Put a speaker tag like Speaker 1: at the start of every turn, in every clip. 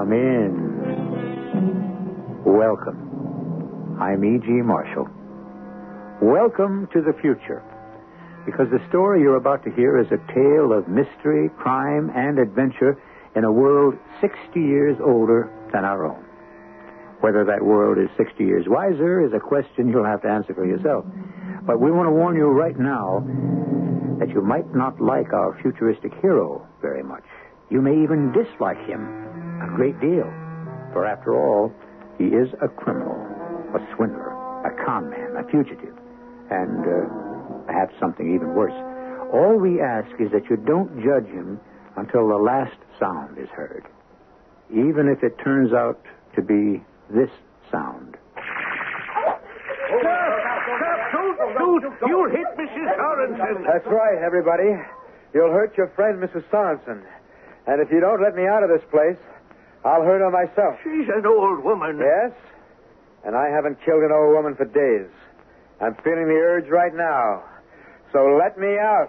Speaker 1: Come in. Welcome. I'm E.G. Marshall. Welcome to the future. Because the story you're about to hear is a tale of mystery, crime, and adventure in a world 60 years older than our own. Whether that world is 60 years wiser is a question you'll have to answer for yourself. But we want to warn you right now that you might not like our futuristic hero very much. You may even dislike him a great deal. For after all, he is a criminal, a swindler, a con man, a fugitive, and perhaps something even worse. All we ask is that you don't judge him until the last sound is heard, even if it turns out to be this sound.
Speaker 2: Dude, you'll hit Mrs. Sorensen.
Speaker 3: That's right, everybody. You'll hurt your friend, Mrs. Sorensen. And if you don't let me out of this place, I'll hurt her myself.
Speaker 2: She's an old woman.
Speaker 3: Yes? And I haven't killed an old woman for days. I'm feeling the urge right now. So let me out.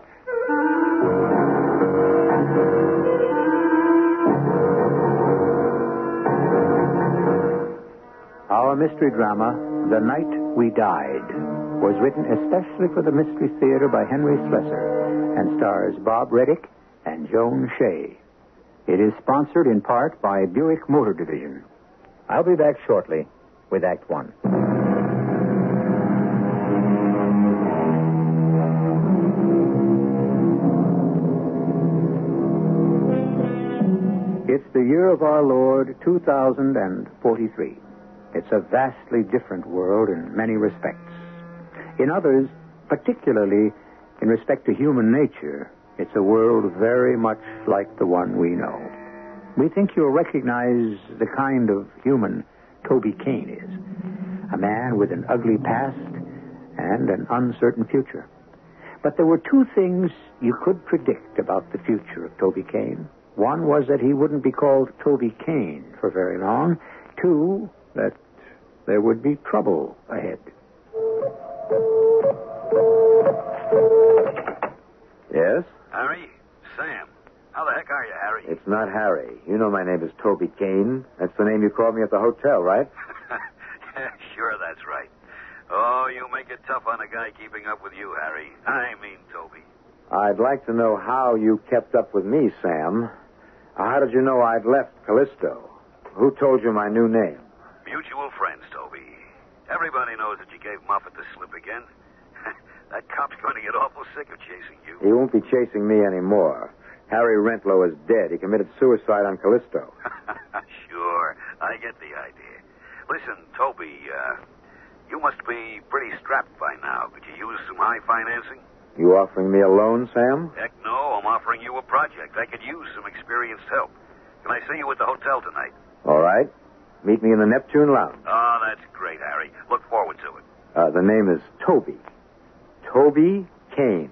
Speaker 1: Our mystery drama, The Night We Died, was written especially for the Mystery Theater by Henry Slesser and stars Bob Reddick and Joan Shea. It is sponsored in part by Buick Motor Division. I'll be back shortly with Act One. It's the year of our Lord, 2043. It's a vastly different world in many respects. In others, particularly in respect to human nature, it's a world very much like the one we know. We think you'll recognize the kind of human Toby Kane is. A man with an ugly past and an uncertain future. But there were two things you could predict about the future of Toby Kane. One was that he wouldn't be called Toby Kane for very long. Two, that there would be trouble ahead.
Speaker 3: Yes?
Speaker 4: Harry? Sam. How the heck are you, Harry?
Speaker 3: It's not Harry. You know my name is Toby Kane. That's the name you called me at the hotel, right?
Speaker 4: Yeah, sure, that's right. Oh, you make it tough on a guy keeping up with you, Harry. I mean, Toby.
Speaker 3: I'd like to know how you kept up with me, Sam. How did you know I'd left Callisto? Who told you my new name?
Speaker 4: Mutual friends, Toby. Everybody knows that you gave Moffat the slip again. That cop's going to get awful sick of chasing you.
Speaker 3: He won't be chasing me anymore. Harry Rentlow is dead. He committed suicide on Callisto.
Speaker 4: Sure, I get the idea. Listen, Toby, you must be pretty strapped by now. Could you use some high financing?
Speaker 3: You offering me a loan, Sam?
Speaker 4: Heck no, I'm offering you a project. I could use some experienced help. Can I see you at the hotel tonight?
Speaker 3: All right. Meet me in the Neptune Lounge.
Speaker 4: Oh, that's great, Harry. Look forward to it.
Speaker 3: The name is Toby. Toby Kane.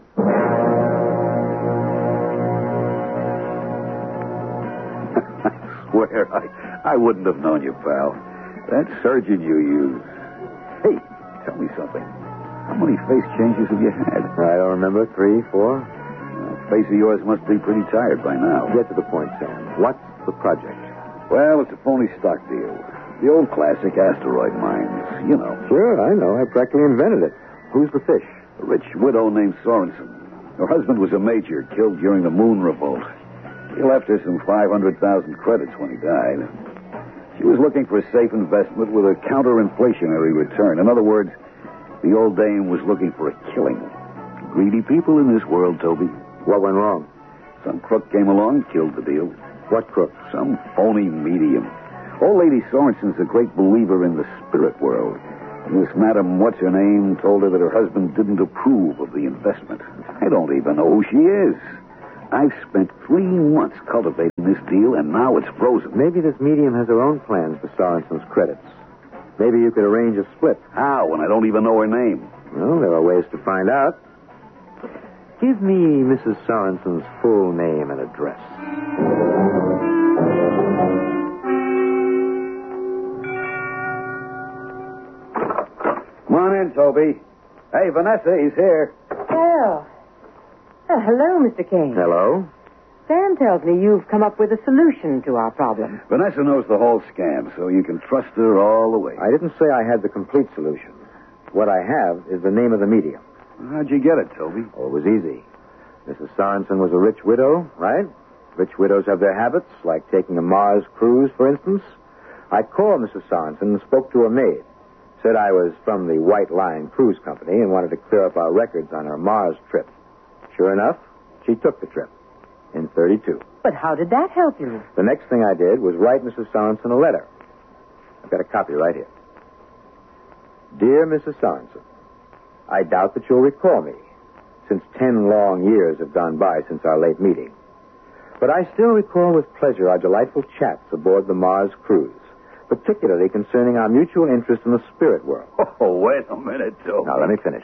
Speaker 5: Swear, I wouldn't have known you, pal. That surgeon you used. Hey, tell me something. How many face changes have you had?
Speaker 3: I don't remember. 3, 4?
Speaker 5: That face of yours must be pretty tired by now.
Speaker 3: Get to the point, Sam. What's the project?
Speaker 5: Well, it's a phony stock deal. The old classic asteroid mines, you know.
Speaker 3: Sure, I know. I practically invented it. Who's the fish?
Speaker 5: A rich widow named Sorensen. Her husband was a major, killed during the Moon Revolt. He left her some 500,000 credits when he died. She was looking for a safe investment with a counter-inflationary return. In other words, the old dame was looking for a killing. Greedy people in this world, Toby.
Speaker 3: What went wrong?
Speaker 5: Some crook came along and killed the deal.
Speaker 3: What crook?
Speaker 5: Some phony medium. Old Lady Sorensen's a great believer in the spirit world. This Madam What's-Her-Name told her that her husband didn't approve of the investment. I don't even know who she is. I've spent 3 months cultivating this deal, and now it's frozen.
Speaker 3: Maybe this medium has her own plans for Sorensen's credits. Maybe you could arrange a split.
Speaker 5: How, when I don't even know her name?
Speaker 3: Well, there are ways to find out. Give me Mrs. Sorensen's full name and address.
Speaker 5: Come on in, Toby. Hey, Vanessa, he's here.
Speaker 6: Oh. Hello, Mr. Kane.
Speaker 3: Hello?
Speaker 6: Sam tells me you've come up with a solution to our problem.
Speaker 5: Vanessa knows the whole scam, so you can trust her all the way.
Speaker 3: I didn't say I had the complete solution. What I have is the name of the medium.
Speaker 5: How'd you get it, Toby?
Speaker 3: Oh, it was easy. Mrs. Sorensen was a rich widow, right? Rich widows have their habits, like taking a Mars cruise, for instance. I called Mrs. Sorensen and spoke to her maid. Said I was from the White Line Cruise Company and wanted to clear up our records on her Mars trip. Sure enough, she took the trip in 32.
Speaker 6: But how did that help you?
Speaker 3: The next thing I did was write Mrs. Sorensen a letter. I've got a copy right here. Dear Mrs. Sorensen, I doubt that you'll recall me, since 10 long years have gone by since our late meeting. But I still recall with pleasure our delightful chats aboard the Mars cruise, particularly concerning our mutual interest in the spirit world.
Speaker 5: Oh, wait a minute, Toby.
Speaker 3: Now, let me finish.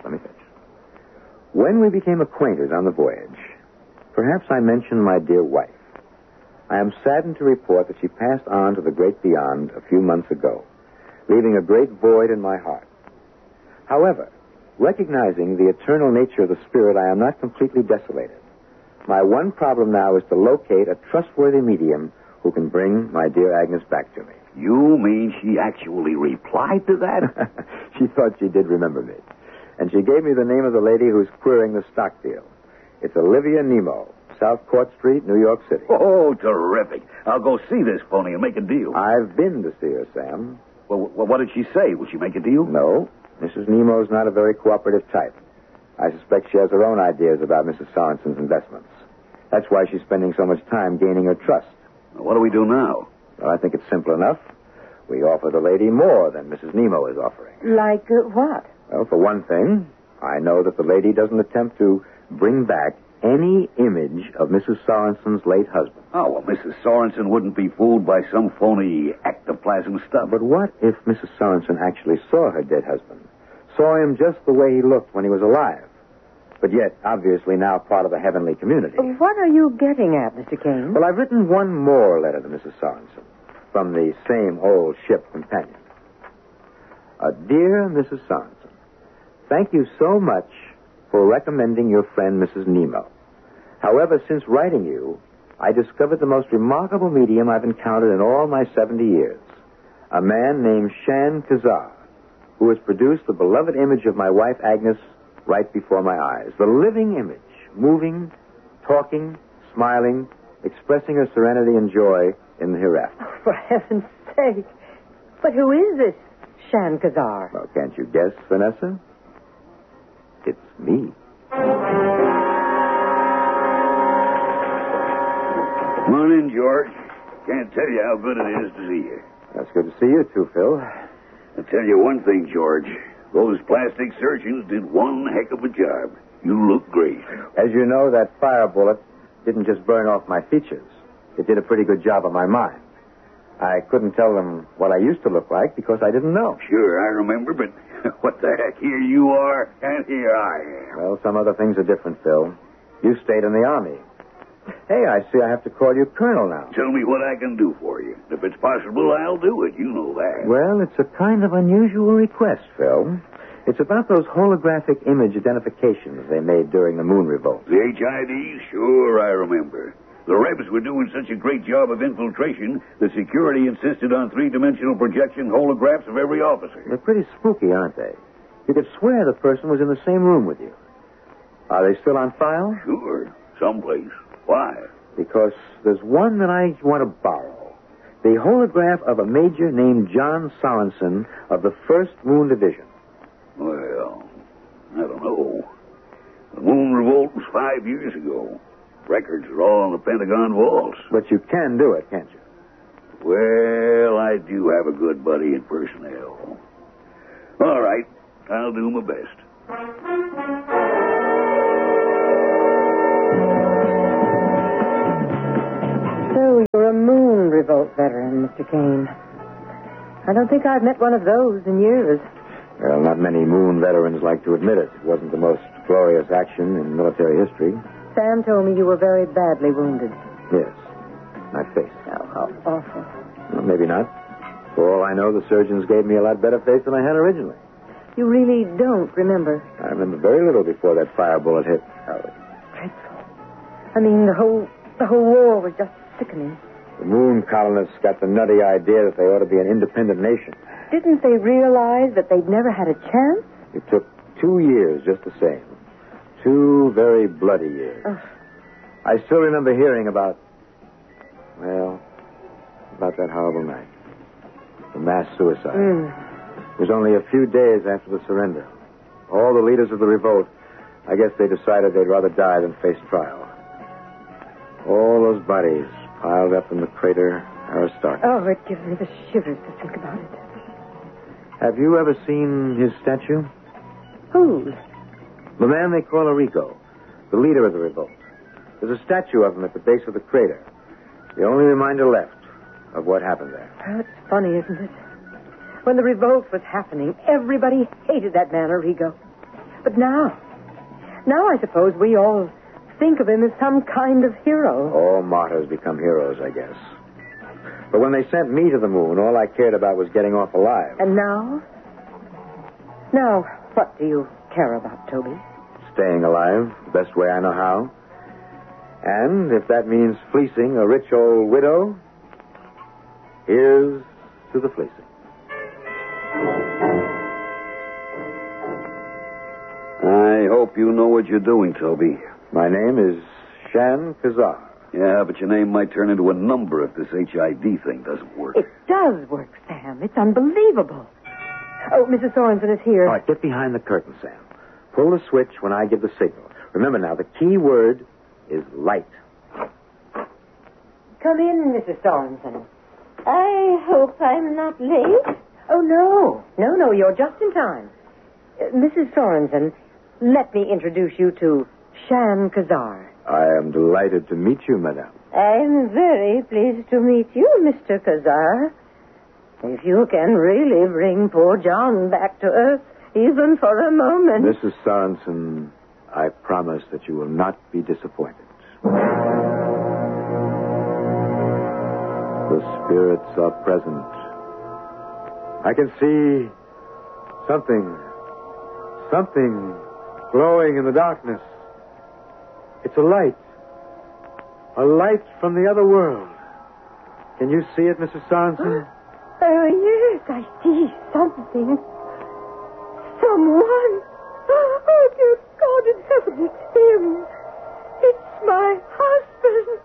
Speaker 3: When we became acquainted on the voyage, perhaps I mentioned my dear wife. I am saddened to report that she passed on to the great beyond a few months ago, leaving a great void in my heart. However, recognizing the eternal nature of the spirit, I am not completely desolated. My one problem now is to locate a trustworthy medium who can bring my dear Agnes back to me.
Speaker 5: You mean she actually replied to that?
Speaker 3: She thought she did remember me. And she gave me the name of the lady who's querying the stock deal. It's Olivia Nemo, South Court Street, New York City.
Speaker 5: Oh, terrific. I'll go see this phony and make a deal.
Speaker 3: I've been to see her, Sam.
Speaker 5: Well, what did she say? Will she make a deal?
Speaker 3: No. Mrs. Nemo's not a very cooperative type. I suspect she has her own ideas about Mrs. Sorensen's investments. That's why she's spending so much time gaining her trust.
Speaker 5: What do we do now?
Speaker 3: Well, I think it's simple enough. We offer the lady more than Mrs. Nemo is offering.
Speaker 6: Like what?
Speaker 3: Well, for one thing, I know that the lady doesn't attempt to bring back any image of Mrs. Sorensen's late husband.
Speaker 5: Oh, well, Mrs. Sorensen wouldn't be fooled by some phony ectoplasm stuff.
Speaker 3: But what if Mrs. Sorensen actually saw her dead husband? Saw him just the way he looked when he was alive? But yet, obviously now part of the heavenly community.
Speaker 6: What are you getting at, Mr. Kane?
Speaker 3: Well, I've written one more letter to Mrs. Sorensen from the same old ship companion. Dear Mrs. Sorensen, thank you so much for recommending your friend Mrs. Nemo. However, since writing you, I discovered the most remarkable medium I've encountered in all my 70 years. A man named Shan Kazar, who has produced the beloved image of my wife Agnes right before my eyes. The living image, moving, talking, smiling, expressing her serenity and joy in the hereafter.
Speaker 6: For heaven's sake. But who is this Shan Kazar?
Speaker 3: Well, can't you guess, Vanessa? It's me.
Speaker 5: Morning, George. Can't tell you how good it is to see you.
Speaker 3: That's good to see you, too, Phil.
Speaker 5: I'll tell you one thing, George. Those plastic surgeons did one heck of a job. You look great.
Speaker 3: As you know, that fire bullet didn't just burn off my features. It did a pretty good job of my mind. I couldn't tell them what I used to look like because I didn't know.
Speaker 5: Sure, I remember, but what the heck? Here you are, and here I am.
Speaker 3: Well, some other things are different, Phil. You stayed in the Army. Hey, I see I have to call you Colonel now.
Speaker 5: Tell me what I can do for you. If it's possible, I'll do it. You know that.
Speaker 3: Well, it's a kind of unusual request, Phil. It's about those holographic image identifications they made during the moon revolt.
Speaker 5: The HIDs? Sure, I remember. The Rebs were doing such a great job of infiltration that security insisted on three-dimensional projection holographs of every officer.
Speaker 3: They're pretty spooky, aren't they? You could swear the person was in the same room with you. Are they still on file?
Speaker 5: Sure, someplace. Why?
Speaker 3: Because there's one that I want to borrow. The holograph of a major named John Sorensen of the 1st Moon Division.
Speaker 5: Well, I don't know. The moon revolt was 5 years ago. Records are all on the Pentagon walls.
Speaker 3: But you can do it, can't you?
Speaker 5: Well, I do have a good buddy in personnel. All right, I'll do my best.
Speaker 6: So you're a moon revolt veteran, Mr. Kane. I don't think I've met one of those in years.
Speaker 3: Well, not many moon veterans like to admit it. It wasn't the most glorious action in military history.
Speaker 6: Sam told me you were very badly wounded.
Speaker 3: Yes, my face.
Speaker 6: Oh, how awful.
Speaker 3: Well, maybe not. For all I know, the surgeons gave me a lot better face than I had originally.
Speaker 6: You really don't remember.
Speaker 3: I remember very little before that fire bullet hit.
Speaker 6: Oh, it's dreadful. I mean, the whole The whole war was just sickening.
Speaker 3: The moon colonists got the nutty idea that they ought to be an independent nation.
Speaker 6: Didn't they realize that they'd never had a chance?
Speaker 3: It took 2 years just the same. 2 very bloody years. I still remember hearing about that horrible night. The mass suicide. It was only a few days after the surrender. All the leaders of the revolt, I guess they decided they'd rather die than face trial. All those bodies piled up in the crater Aristarchus.
Speaker 6: Oh, it gives me the shivers to think about it.
Speaker 3: Have you ever seen his statue?
Speaker 6: Whose?
Speaker 3: The man they call Arrigo, the leader of the revolt. There's a statue of him at the base of the crater. The only reminder left of what happened there.
Speaker 6: Oh, it's funny, isn't it? When the revolt was happening, everybody hated that man, Arrigo. But now I suppose we all think of him as some kind of hero.
Speaker 3: All martyrs become heroes, I guess. But when they sent me to the moon, all I cared about was getting off alive.
Speaker 6: And now? Now, what do you care about, Toby?
Speaker 3: Staying alive, the best way I know how. And if that means fleecing a rich old widow, here's to the fleecing.
Speaker 5: I hope you know what you're doing, Toby.
Speaker 3: My name is Shan Kazar.
Speaker 5: Yeah, but your name might turn into a number if this HID thing doesn't work.
Speaker 6: It does work, Sam. It's unbelievable. Oh, Mrs. Sorensen is here.
Speaker 3: All right, get behind the curtain, Sam. Pull the switch when I give the signal. Remember now, the key word is light.
Speaker 6: Come in, Mrs. Sorensen.
Speaker 7: I hope I'm not late.
Speaker 6: Oh, no. No, you're just in time. Mrs. Sorensen, let me introduce you to Shan Kazar.
Speaker 3: I am delighted to meet you, madame.
Speaker 7: I'm very pleased to meet you, Mr. Kazar. If you can really bring poor John back to earth, even for a moment.
Speaker 3: Mrs. Sorensen, I promise that you will not be disappointed. The spirits are present. I can see something glowing in the darkness. It's a light from the other world. Can you see it, Mrs. Sorensen?
Speaker 7: Oh, yes, I see something. Someone. Oh, dear God in heaven, it's him. It's my husband.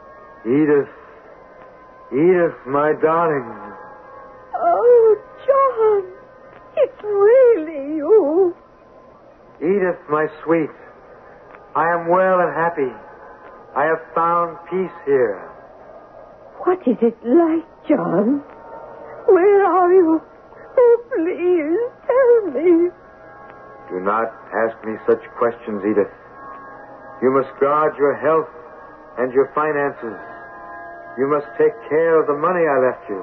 Speaker 3: Edith, my darling.
Speaker 7: Oh, John, it's really you.
Speaker 3: Edith, my sweet. I am well and happy. I have found peace here.
Speaker 7: What is it like, John? Where are you? Oh, please, tell me.
Speaker 3: Do not ask me such questions, Edith. You must guard your health and your finances. You must take care of the money I left you.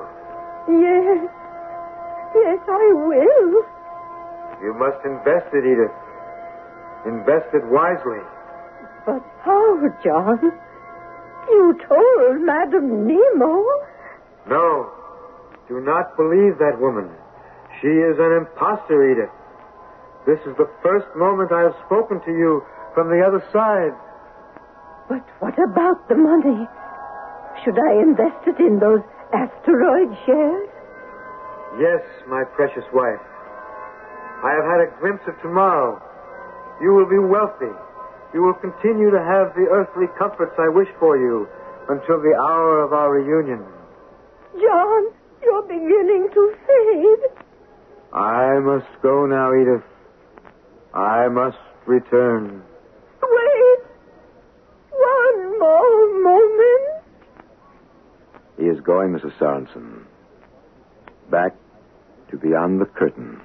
Speaker 7: Yes, I will.
Speaker 3: You must invest it, Edith. Invest it wisely.
Speaker 7: But how, John? You told Madame Nemo.
Speaker 3: No. Do not believe that woman. She is an impostor, Edith. This is the first moment I have spoken to you from the other side.
Speaker 7: But what about the money? Should I invest it in those asteroid shares?
Speaker 3: Yes, my precious wife. I have had a glimpse of tomorrow. You will be wealthy. You will continue to have the earthly comforts I wish for you until the hour of our reunion.
Speaker 7: John, you're beginning to fade.
Speaker 3: I must go now, Edith. I must return.
Speaker 7: Wait. One more moment.
Speaker 3: He is going, Mrs. Sorensen. Back to beyond the curtain.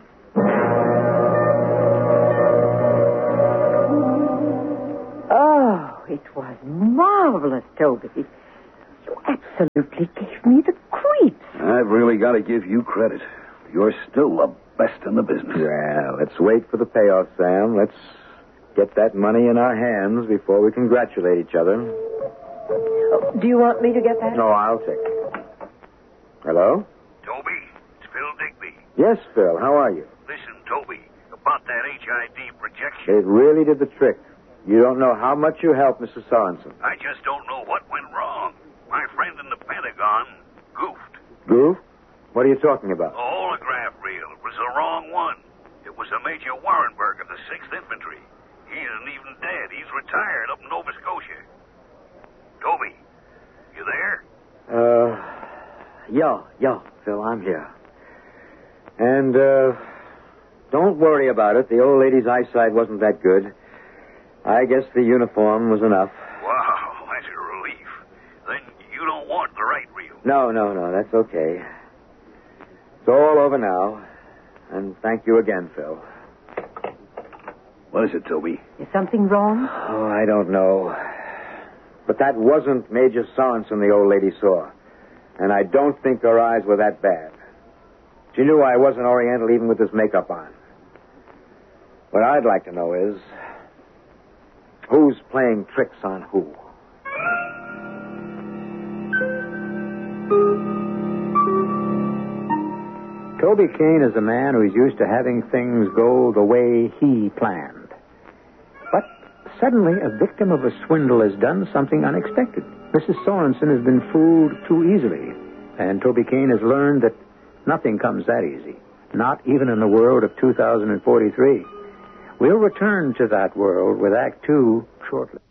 Speaker 6: Oh, it was marvelous, Toby. You absolutely gave me the creeps.
Speaker 5: I've really got to give you credit. You're still the best in the business.
Speaker 3: Yeah, let's wait for the payoff, Sam. Let's get that money in our hands before we congratulate each other.
Speaker 6: Oh, do you want me to get that?
Speaker 3: No, I'll take it. Hello?
Speaker 4: Toby, it's Phil Digby.
Speaker 3: Yes, Phil. How are you?
Speaker 4: Listen, Toby, about that HID projection.
Speaker 3: It really did the trick. You don't know how much you helped Mrs. Sorensen.
Speaker 4: I just don't know what went wrong. My friend in the Pentagon goofed.
Speaker 3: Goof? What are you talking about?
Speaker 4: The holograph reel. It was the wrong one. It was a Major Warrenberg of the 6th Infantry. He isn't even dead. He's retired up in Nova Scotia. Toby, you there?
Speaker 3: Yeah, Phil, I'm here. And, don't worry about it. The old lady's eyesight wasn't that good. I guess the uniform was enough.
Speaker 4: Wow, that's a relief. Then you don't want the right reel.
Speaker 3: No, that's okay. It's all over now. And thank you again, Phil.
Speaker 5: What is it, Toby?
Speaker 6: Is something wrong?
Speaker 3: Oh, I don't know. But that wasn't Major Sorensen the old lady saw. And I don't think her eyes were that bad. She knew I wasn't Oriental even with this makeup on. What I'd like to know is, who's playing tricks on who?
Speaker 1: Toby Kane is a man who's used to having things go the way he planned. But suddenly, a victim of a swindle has done something unexpected. Mrs. Sorensen has been fooled too easily, and Toby Kane has learned that nothing comes that easy, not even in the world of 2043. We'll return to that world with Act Two shortly.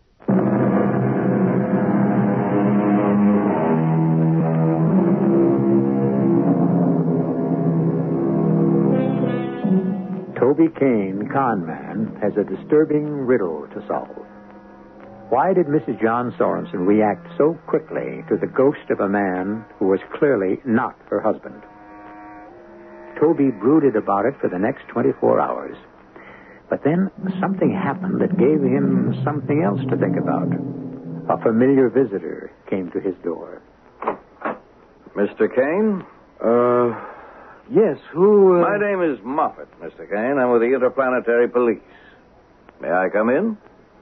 Speaker 1: Toby Kane, con man, has a disturbing riddle to solve. Why did Mrs. John Sorensen react so quickly to the ghost of a man who was clearly not her husband? Toby brooded about it for the next 24 hours. But then something happened that gave him something else to think about. A familiar visitor came to his door.
Speaker 2: Mr. Kane?
Speaker 3: Yes, who...
Speaker 2: My name is Moffat, Mr. Kane. I'm with the Interplanetary Police. May I come in?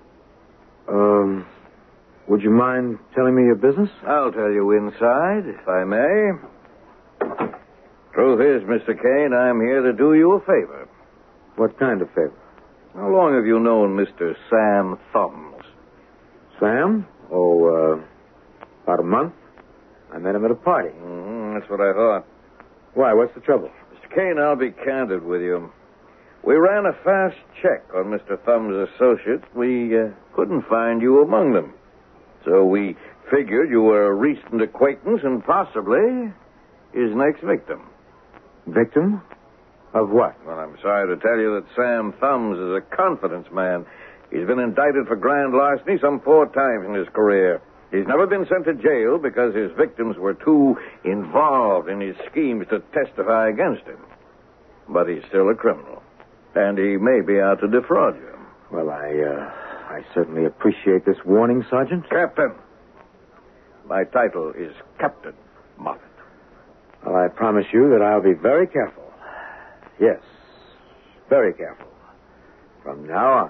Speaker 3: Would you mind telling me your business?
Speaker 2: I'll tell you inside, if I may. Truth is, Mr. Kane, I'm here to do you a favor.
Speaker 3: What kind of favor?
Speaker 2: How long have you known Mr. Sam Thumbs?
Speaker 3: Sam? Oh, about a month. I met him at a party.
Speaker 2: That's what I thought.
Speaker 3: Why, what's the trouble?
Speaker 2: Mr. Kane, I'll be candid with you. We ran a fast check on Mr. Thumbs' associates. We couldn't find you among them. So we figured you were a recent acquaintance and possibly his next victim.
Speaker 3: Victim? Of what?
Speaker 2: Well, I'm sorry to tell you that Sam Thumbs is a confidence man. He's been indicted for grand larceny some 4 times in his career. He's never been sent to jail because his victims were too involved in his schemes to testify against him. But he's still a criminal. And he may be out to defraud you.
Speaker 3: Well, I certainly appreciate this warning, Sergeant.
Speaker 2: Captain. My title is Captain Moffat.
Speaker 3: Well, I promise you that I'll be very careful. Yes, very careful. From now on.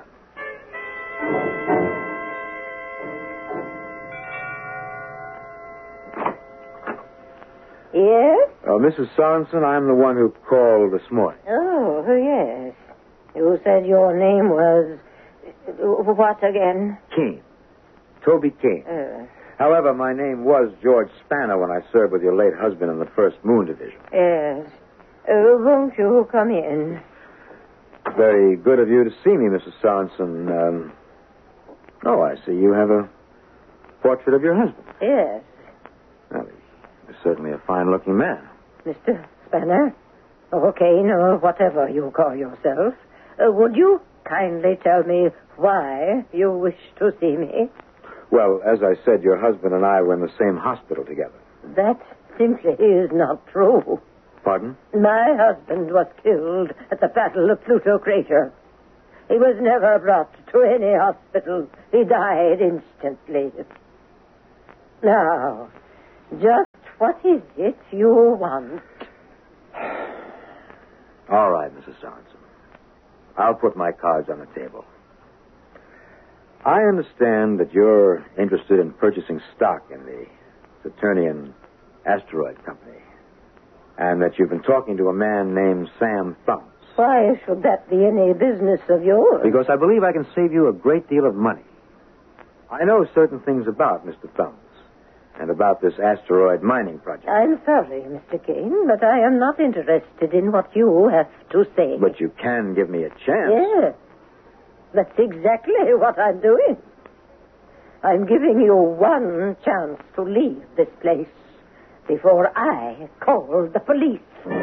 Speaker 7: Yes?
Speaker 3: Mrs. Sorensen, I'm the one who called this morning.
Speaker 7: Oh, yes. You said your name was... what again?
Speaker 3: Kane. Toby Kane. However, my name was George Spanner when I served with your late husband in the 1st Moon Division.
Speaker 7: Yes. Won't you come in?
Speaker 3: Very good of you to see me, Mrs. Sorensen. Oh, I see you have a portrait of your husband.
Speaker 7: Yes.
Speaker 3: Well, he's certainly a fine-looking man.
Speaker 7: Mr. Spanner? Or Kane, or whatever you call yourself. Would you kindly tell me why you wish to see me?
Speaker 3: Well, as I said, your husband and I were in the same hospital together.
Speaker 7: That simply is not true.
Speaker 3: Pardon?
Speaker 7: My husband was killed at the Battle of Pluto Crater. He was never brought to any hospital. He died instantly. Now, just what is it you want?
Speaker 3: All right, Mrs. Sorensen. I'll put my cards on the table. I understand that you're interested in purchasing stock in the Saturnian Asteroid Company, and that you've been talking to a man named Sam Thumbs.
Speaker 7: Why should that be any business of yours?
Speaker 3: Because I believe I can save you a great deal of money. I know certain things about Mr. Thumbs and about this asteroid mining project.
Speaker 7: I'm sorry, Mr. Kane, but I am not interested in what you have to say.
Speaker 3: But you can give me a chance.
Speaker 7: Yes. That's exactly what I'm doing. I'm giving you one chance to leave this place before I call the police.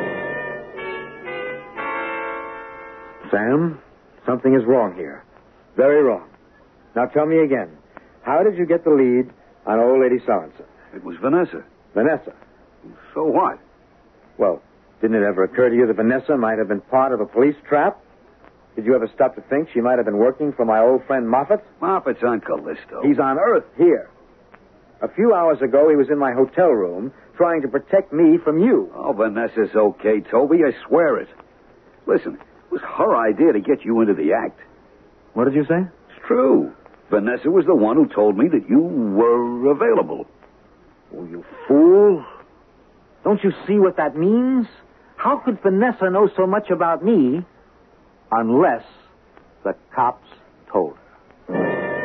Speaker 3: Sam, something is wrong here. Very wrong. Now tell me again, how did you get the lead on old Lady Sorensen?
Speaker 5: It was Vanessa.
Speaker 3: Vanessa?
Speaker 5: So what?
Speaker 3: Well, didn't it ever occur to you that Vanessa might have been part of a police trap? Did you ever stop to think she might have been working for my old friend Moffat?
Speaker 5: Moffat's on Callisto.
Speaker 3: He's on Earth here. A few hours ago, he was in my hotel room trying to protect me from you.
Speaker 5: Oh, Vanessa's okay, Toby. I swear it. Listen, it was her idea to get you into the act.
Speaker 3: What did you say?
Speaker 5: It's true. Vanessa was the one who told me that you were available.
Speaker 3: Oh, you fool. Don't you see what that means? How could Vanessa know so much about me unless the cops told her?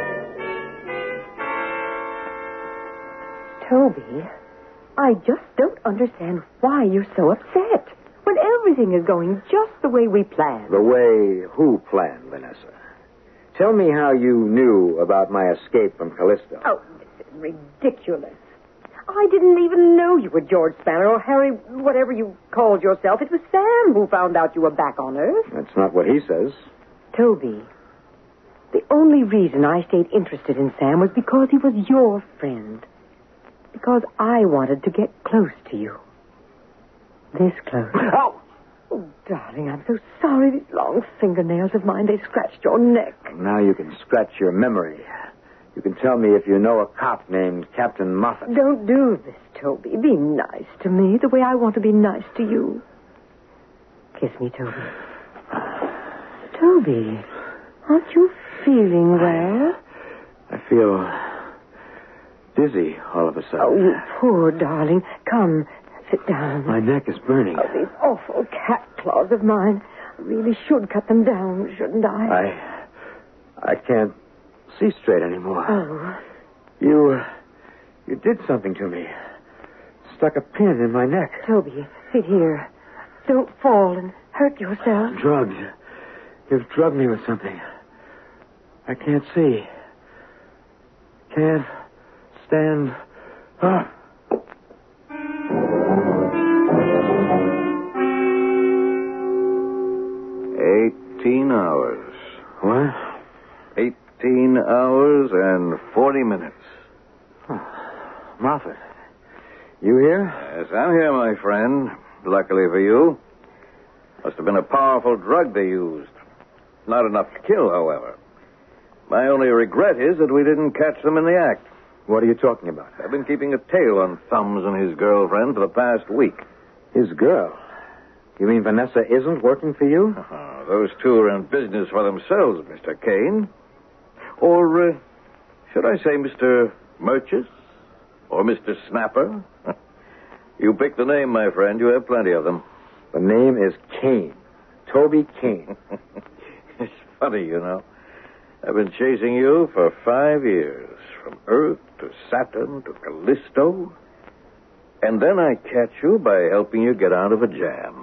Speaker 6: Toby, I just don't understand why you're so upset when everything is going just the way we planned.
Speaker 3: The way who planned, Vanessa? Tell me how you knew about my escape from Callisto.
Speaker 6: Oh, this is ridiculous. I didn't even know you were George Spanner or Harry, whatever you called yourself. It was Sam who found out you were back on Earth.
Speaker 3: That's not what he says.
Speaker 6: Toby, the only reason I stayed interested in Sam was because he was your friend. Because I wanted to get close to you. This close.
Speaker 3: Oh!
Speaker 6: Oh, darling, I'm so sorry. These long fingernails of mine, they scratched your neck.
Speaker 3: Now you can scratch your memory. You can tell me if you know a cop named Captain Moffat.
Speaker 6: Don't do this, Toby. Be nice to me the way I want to be nice to you. Kiss me, Toby. Toby, aren't you feeling well?
Speaker 3: I feel dizzy all of a sudden.
Speaker 6: Oh, you poor darling. Come, sit down.
Speaker 3: My neck is burning.
Speaker 6: Oh, these awful cat claws of mine. I really should cut them down, shouldn't I?
Speaker 3: I can't see straight anymore.
Speaker 6: Oh.
Speaker 3: You did something to me. Stuck a pin in my neck.
Speaker 6: Toby, sit here. Don't fall and hurt yourself.
Speaker 3: Drugged. You've drugged me with something. I can't see. Can't stand up.
Speaker 2: 18 hours.
Speaker 3: What?
Speaker 2: 18 hours and 40 minutes.
Speaker 3: Moffat, you here?
Speaker 2: Yes, I'm here, my friend. Luckily for you. Must have been a powerful drug they used. Not enough to kill, however. My only regret is that we didn't catch them in the act.
Speaker 3: What are you talking about?
Speaker 2: I've been keeping a tail on Thumbs and his girlfriend for the past week.
Speaker 3: His girl? You mean Vanessa isn't working for you?
Speaker 2: Those two are in business for themselves, Mr. Kane. Or, should I say Mr. Murchis? Or Mr. Snapper? You pick the name, my friend. You have plenty of them.
Speaker 3: The name is Kane. Toby Kane.
Speaker 2: It's funny, you know. I've been chasing you for 5 years. From Earth to Saturn to Callisto. And then I catch you by helping you get out of a jam.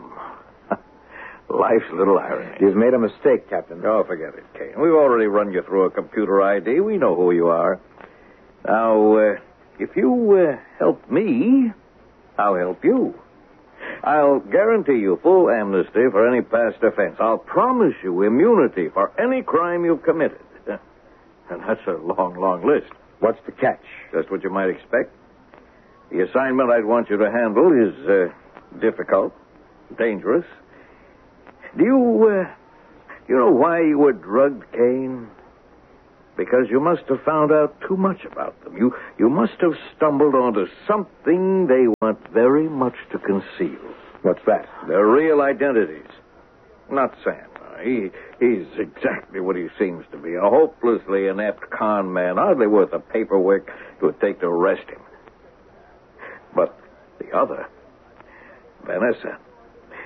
Speaker 2: Life's a little irony.
Speaker 3: You've made a mistake, Captain.
Speaker 2: Oh, forget it, Kane. We've already run you through a computer ID. We know who you are. Now, if you help me, I'll help you. I'll guarantee you full amnesty for any past offense. I'll promise you immunity for any crime you've committed. And that's a long, long list.
Speaker 3: What's the catch?
Speaker 2: Just what you might expect. The assignment I'd want you to handle is difficult, dangerous. Do you know why you were drugged, Kane? Because you must have found out too much about them. You must have stumbled onto something they want very much to conceal.
Speaker 3: What's that?
Speaker 2: Their real identities. Not Sam. He's exactly what he seems to be. A hopelessly inept con man, hardly worth the paperwork it would take to arrest him. But the other, Vanessa.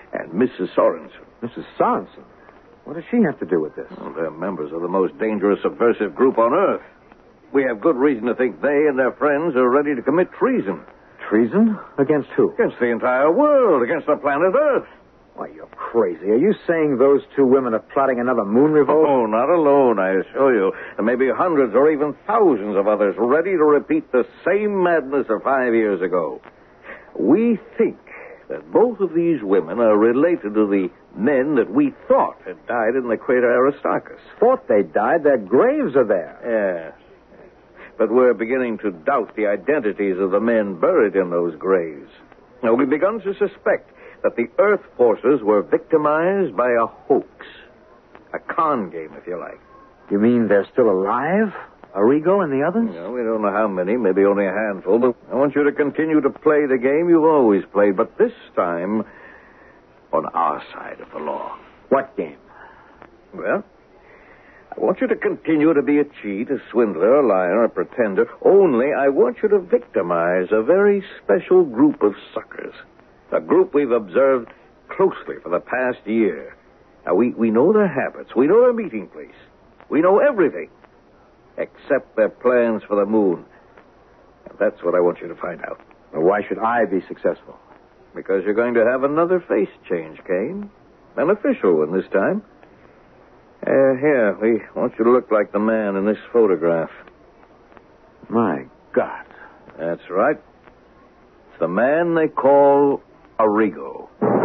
Speaker 2: and Mrs. Sorensen.
Speaker 3: Mrs. Sorensen? What does she have to do with this?
Speaker 2: Well, they're members of the most dangerous subversive group on Earth. We have good reason to think they and their friends are ready to commit treason.
Speaker 3: Treason? Against who?
Speaker 2: Against the entire world, against the planet Earth.
Speaker 3: Why, you're crazy. Are you saying those two women are plotting another moon revolt?
Speaker 2: Oh, not alone, I assure you. There may be hundreds or even thousands of others ready to repeat the same madness of 5 years ago. We think that both of these women are related to the men that we thought had died in the crater Aristarchus.
Speaker 3: Thought they died? Their graves are there.
Speaker 2: Yes. But we're beginning to doubt the identities of the men buried in those graves. Now, we've begun to suspect that the Earth forces were victimized by a hoax. A con game, if you like.
Speaker 3: You mean they're still alive? Arrigo and the others?
Speaker 2: No, we don't know how many, maybe only a handful, but I want you to continue to play the game you've always played, but this time on our side of the law.
Speaker 3: What game?
Speaker 2: Well, I want you to continue to be a cheat, a swindler, a liar, a pretender, only I want you to victimize a very special group of suckers. A group we've observed closely for the past year. Now, we know their habits. We know their meeting place. We know everything, except their plans for the moon. And that's what I want you to find out.
Speaker 3: Well, why should I be successful?
Speaker 2: Because you're going to have another face change, Kane. An official one this time. Here, we want you to look like the man in this photograph.
Speaker 3: My God.
Speaker 2: That's right. It's the man they call Arrigo.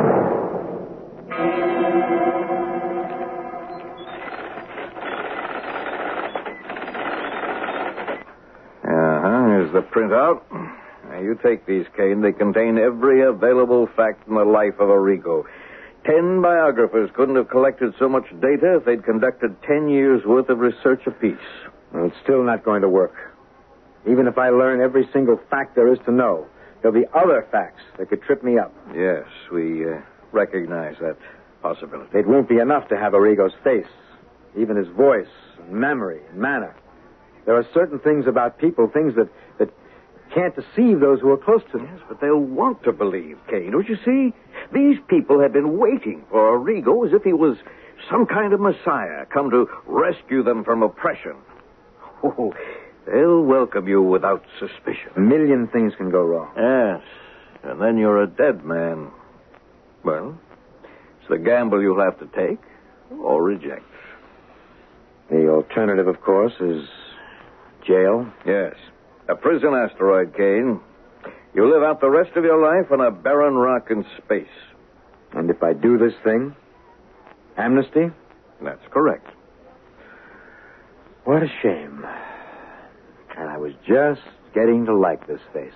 Speaker 2: Here's the printout. Now, you take these, Kane. They contain every available fact in the life of Arrigo. 10 biographers couldn't have collected so much data if they'd conducted 10 years' worth of research apiece.
Speaker 3: Well, it's still not going to work. Even if I learn every single fact there is to know, there'll be other facts that could trip me up.
Speaker 2: Yes, we recognize that possibility.
Speaker 3: It won't be enough to have Arrigo's face, even his voice, and memory, and manner. There are certain things about people, things that can't deceive those who are close to them.
Speaker 2: Yes, but they'll want to believe, Kane. Don't you see? These people have been waiting for Arrigo as if he was some kind of messiah come to rescue them from oppression. Oh, they'll welcome you without suspicion.
Speaker 3: A million things can go wrong.
Speaker 2: Yes, and then you're a dead man. Well, it's the gamble you'll have to take or reject.
Speaker 3: The alternative, of course, is jail.
Speaker 2: Yes. A prison asteroid, Kane. You live out the rest of your life on a barren rock in space.
Speaker 3: And if I do this thing, amnesty?
Speaker 2: That's correct.
Speaker 3: What a shame. And I was just getting to like this face.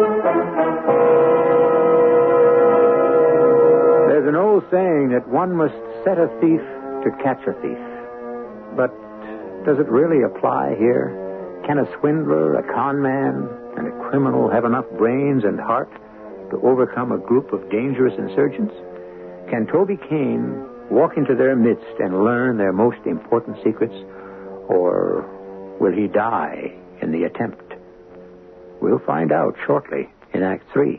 Speaker 1: There's an old saying that one must set a thief to catch a thief. But does it really apply here? Can a swindler, a con man, and a criminal have enough brains and heart to overcome a group of dangerous insurgents? Can Toby Kane walk into their midst and learn their most important secrets? Or will he die in the attempt? We'll find out shortly in Act 3.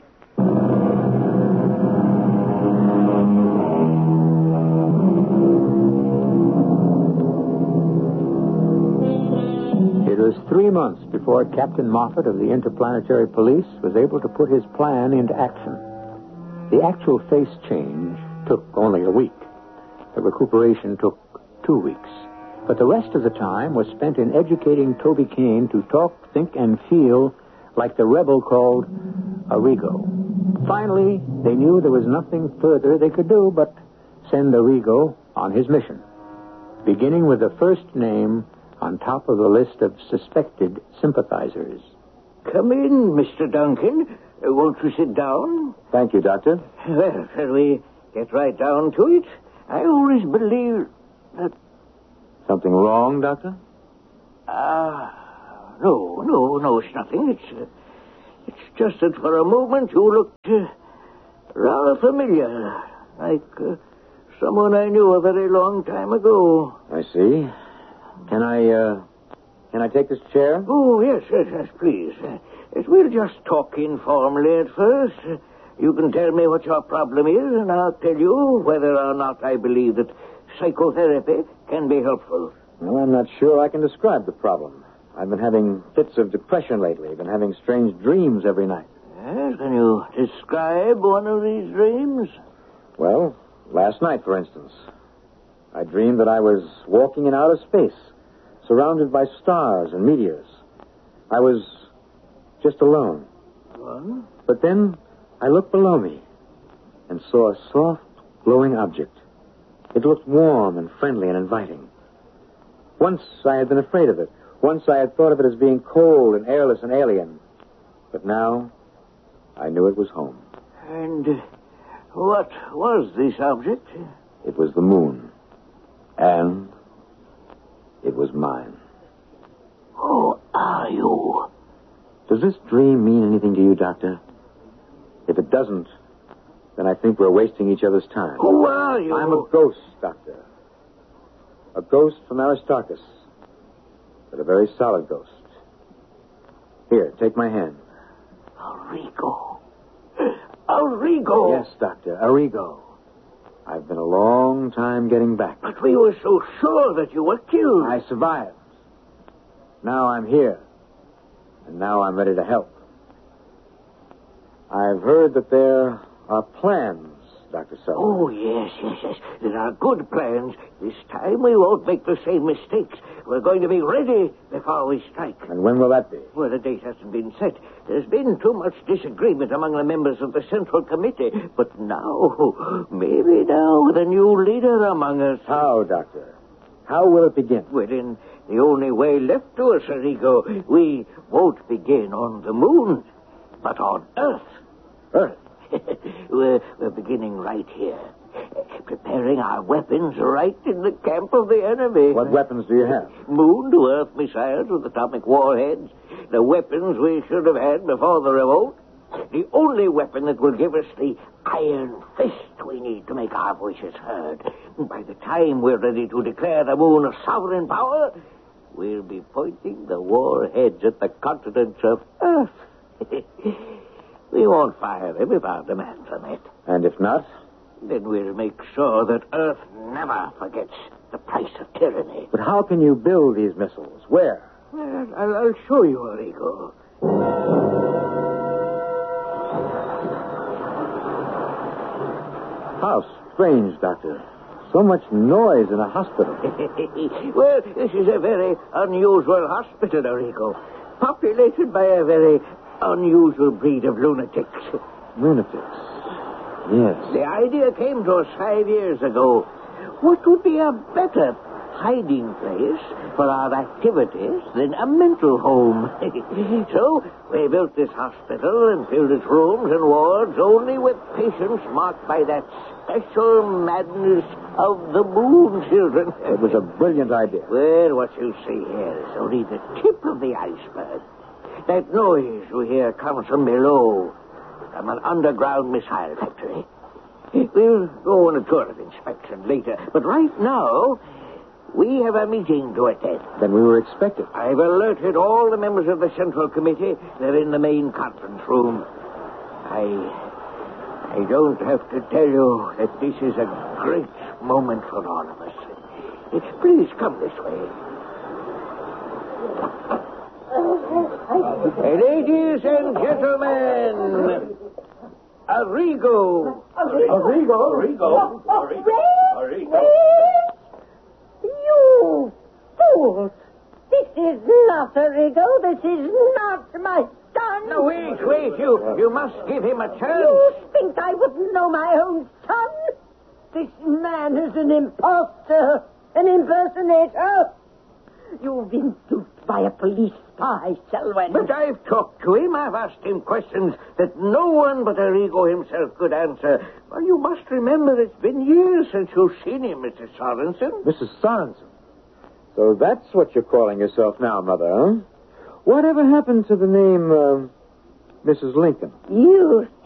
Speaker 1: It was 3 months before Captain Moffat of the Interplanetary Police was able to put his plan into action. The actual face change took only a week. The recuperation took 2 weeks. But the rest of the time was spent in educating Toby Kane to talk, think, and feel like the rebel called Arrigo. Finally, they knew there was nothing further they could do but send Arrigo on his mission, beginning with the first name on top of the list of suspected sympathizers.
Speaker 8: Come in, Mr. Duncan. Won't you sit down?
Speaker 3: Thank you, Doctor.
Speaker 8: Well, shall we get right down to it? I always believed that...
Speaker 3: Something wrong, Doctor?
Speaker 8: No, it's nothing. It's just that for a moment you looked rather familiar, like someone I knew a very long time ago.
Speaker 3: I see. Can I take this chair?
Speaker 8: Oh, yes, please. We'll just talk informally at first. You can tell me what your problem is, and I'll tell you whether or not I believe that psychotherapy can be helpful.
Speaker 3: Well, I'm not sure I can describe the problem. I've been having fits of depression lately. I've been having strange dreams every night.
Speaker 8: Yes, can you describe one of these dreams?
Speaker 3: Well, last night, for instance, I dreamed that I was walking in outer space, surrounded by stars and meteors. I was just alone.
Speaker 8: What?
Speaker 3: But then I looked below me and saw a soft, glowing object. It looked warm and friendly and inviting. Once I had been afraid of it. Once I had thought of it as being cold and airless and alien. But now I knew it was home.
Speaker 8: And what was this object?
Speaker 3: It was the moon. And it was mine.
Speaker 8: Who are you?
Speaker 3: Does this dream mean anything to you, Doctor? If it doesn't, then I think we're wasting each other's time.
Speaker 8: Who are you?
Speaker 3: I'm a ghost, Doctor. A ghost from Aristarchus. But a very solid ghost. Here, take my hand.
Speaker 8: Arrigo. Arrigo!
Speaker 3: Yes, Doctor, Arrigo. I've been a long time getting back.
Speaker 8: But we were so sure that you were killed.
Speaker 3: I survived. Now I'm here. And now I'm ready to help. I've heard that there are plans, Dr. Sullivan.
Speaker 8: Oh, yes. There are good plans. This time we won't make the same mistakes. We're going to be ready before we strike.
Speaker 3: And when will that be?
Speaker 8: Well, the date hasn't been set. There's been too much disagreement among the members of the Central Committee. But now, maybe now, with a new leader among us.
Speaker 3: How, Doctor? How will it begin?
Speaker 8: Well, in the only way left to us, Arrigo, we won't begin on the moon, but on Earth.
Speaker 3: Earth?
Speaker 8: We're beginning right here. Preparing our weapons right in the camp of the enemy.
Speaker 3: What weapons do you have?
Speaker 8: Moon-to-earth missiles with atomic warheads. The weapons we should have had before the revolt. The only weapon that will give us the iron fist we need to make our voices heard. By the time we're ready to declare the moon a sovereign power, we'll be pointing the warheads at the continents of Earth. We won't fire them if our demands are met.
Speaker 3: And if not?
Speaker 8: Then we'll make sure that Earth never forgets the price of tyranny.
Speaker 3: But how can you build these missiles? Where?
Speaker 8: Well, I'll show you, Arrigo.
Speaker 3: How strange, Doctor. So much noise in a hospital.
Speaker 8: Well, this is a very unusual hospital, Arrigo. Populated by a very unusual breed of lunatics.
Speaker 3: Lunatics? Yes.
Speaker 8: The idea came to us 5 years ago. What would be a better hiding place for our activities than a mental home? So we built this hospital and filled its rooms and wards only with patients marked by that special madness of the moon children.
Speaker 3: It was a brilliant idea.
Speaker 8: Well, what you see here is only the tip of the iceberg. That noise you hear comes from below, from an underground missile factory. We'll go on a tour of inspection later, but right now, we have a meeting to attend.
Speaker 3: Then we were expected.
Speaker 8: I've alerted all the members of the Central Committee. They're in the main conference room. I don't have to tell you that this is a great moment for all of us. Please come this way. Ladies and gentlemen, Arrigo.
Speaker 7: Arrigo. You fools! This is not Arrigo. This is not my son.
Speaker 8: No, wait. You must give him a chance.
Speaker 7: You think I wouldn't know my own son? This man is an impostor, an impersonator. You've been duped by a police spy, Selwyn.
Speaker 8: But I've talked to him. I've asked him questions that no one but Arrigo himself could answer. Well, you must remember it's been years since you've seen him, Mrs. Sorensen.
Speaker 3: Mrs. Sorensen? So that's what you're calling yourself now, Mother, huh? Whatever happened to the name, Mrs. Lincoln?
Speaker 7: You